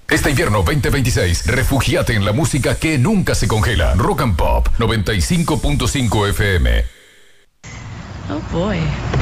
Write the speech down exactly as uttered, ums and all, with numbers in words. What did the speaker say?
Este invierno veinte veintiséis, refúgiate en la música que nunca se congela. Rock and Pop noventa y cinco punto cinco F M. Oh boy.